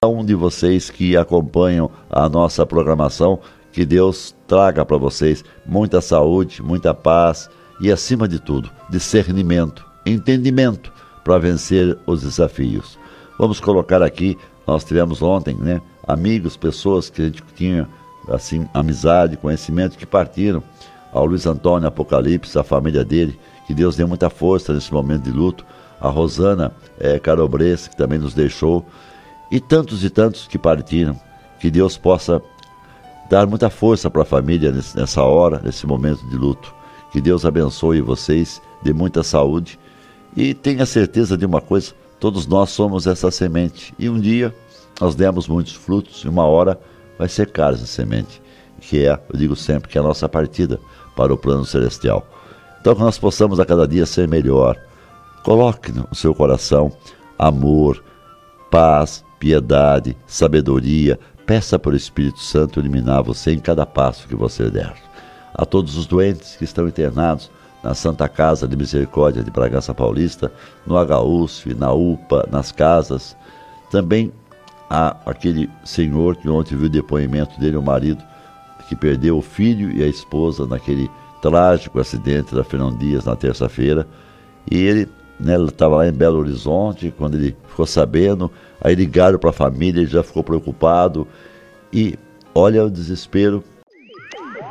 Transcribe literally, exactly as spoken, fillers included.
um de vocês que acompanham a nossa programação, que Deus traga para vocês muita saúde, muita paz e, acima de tudo, discernimento, entendimento para vencer os desafios. Vamos colocar aqui, nós tivemos ontem, né, amigos, pessoas que a gente tinha assim, amizade, conhecimento, que partiram. Ao Luiz Antônio Apocalipse, a família dele, que Deus dê muita força nesse momento de luto. A Rosana é, Carobres, que também nos deixou. E tantos e tantos que partiram. Que Deus possa dar muita força para a família nessa hora, nesse momento de luto. Que Deus abençoe vocês, dê muita saúde. E tenha certeza de uma coisa, todos nós somos essa semente. E um dia nós demos muitos frutos e uma hora vai secar essa semente. Que é, eu digo sempre, que é a nossa partida para o plano celestial. Então que nós possamos a cada dia ser melhor. Coloque no seu coração amor, paz, piedade, sabedoria. Peça para o Espírito Santo eliminar você em cada passo que você der. A todos os doentes que estão internados na Santa Casa de Misericórdia de Bragança Paulista, no H U S F, na U P A, nas casas. Também há aquele senhor que ontem viu o depoimento dele, o marido, que perdeu o filho e a esposa naquele trágico acidente da Fernão Dias na terça-feira. E ele né, estava lá em Belo Horizonte, quando ele ficou sabendo, aí ligaram para a família, ele já ficou preocupado. E olha o desespero